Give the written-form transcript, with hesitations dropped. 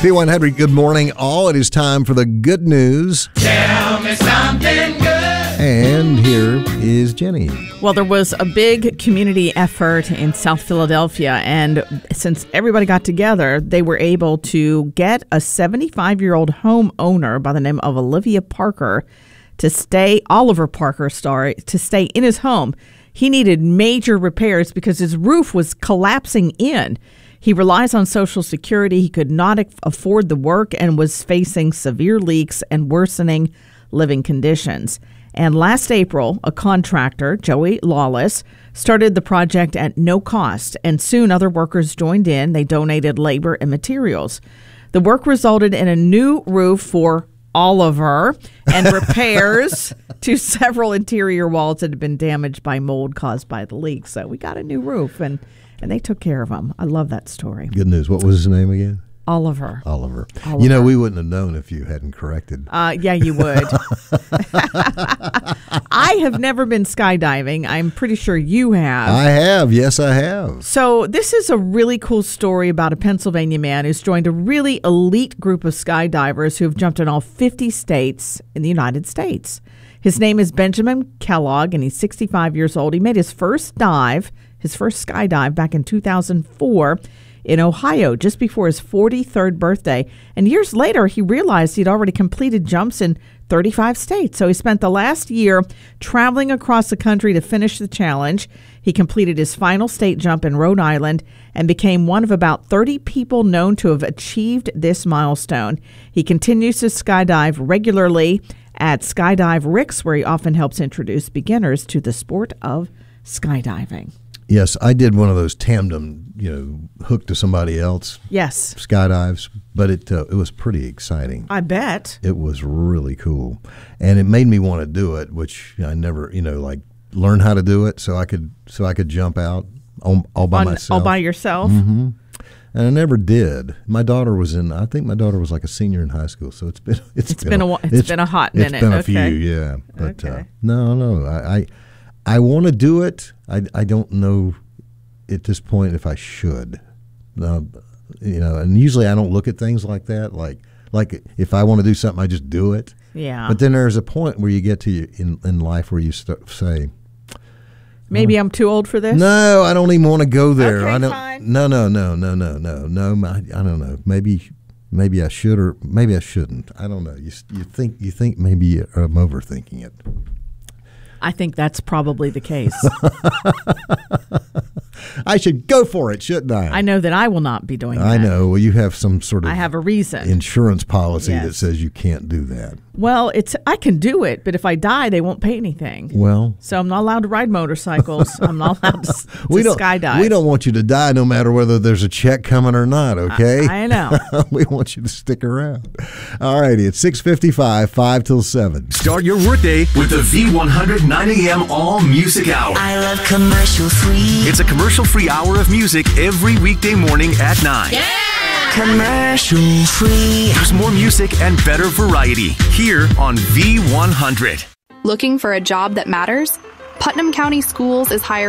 V100, good morning, all. It is time for the good news. Tell me something good. And here is Jenny. Well, there was a big community effort in South Philadelphia, and since everybody got together, they were able to get a 75-year-old homeowner by the name of Oliver Parker to stay in his home. He needed major repairs because his roof was collapsing in. He relies on Social Security. He could not afford the work and was facing severe leaks and worsening living conditions. And last April, a contractor, Joey Lawless, started the project at no cost, and soon other workers joined in. They donated labor and materials. The work resulted in a new roof for Oliver and repairs to several interior walls that had been damaged by mold caused by the leak. So we got a new roof, and they took care of him. I love that story. Good news. What was his name again? Oliver. You know, we wouldn't have known if you hadn't corrected. Yeah, you would. I have never been skydiving. I'm pretty sure you have. I have. Yes, I have. So this is a really cool story about a Pennsylvania man who's joined a really elite group of skydivers who have jumped in all 50 states in the United States. His name is Benjamin Kellogg, and he's 65 years old. He made his first skydive back in 2004 in Ohio, just before his 43rd birthday. And years later, he realized he'd already completed jumps in 35 states. So he spent the last year traveling across the country to finish the challenge. He completed his final state jump in Rhode Island and became one of about 30 people known to have achieved this milestone. He continues to skydive regularly at Skydive Ricks, where he often helps introduce beginners to the sport of skydiving. Yes, I did one of those tandem, hooked to somebody else. Yes. Skydives, but it was pretty exciting. I bet. It was really cool. And it made me want to do it, which I never, learn how to do it so I could jump out all by myself. All by yourself? Mm-hmm. And I never did. I think my daughter was like a senior in high school, so it's been a hot minute. It's been a few, yeah. But okay. No, I want to do it. I don't know at this point if I should. And usually I don't look at things like that. Like if I want to do something, I just do it. Yeah. But then there's a point where you get to in life where you say, maybe I'm too old for this? No, I don't even want to go there. Okay, I don't. fine. No. I don't know. Maybe I should, or maybe I shouldn't. I don't know. You think maybe I'm overthinking it. I think that's probably the case. I should go for it, shouldn't I? I know that I will not be doing that. I know. Well, you have some sort of I have a reason. Insurance policy Yes. that says you can't do that. Well, I can do it, but if I die, they won't pay anything. Well, so I'm not allowed to ride motorcycles. I'm not allowed to skydive. We don't want you to die no matter whether there's a check coming or not, okay? I know. We want you to stick around. All righty, it's 6:55, 5 till 7. Start your workday with the V100 9 a.m. All Music Hour. I love commercial free. It's a commercial-free hour of music every weekday morning at 9. Yeah! Commercial free. There's more music and better variety here on V100. Looking for a job that matters? Putnam County Schools is hiring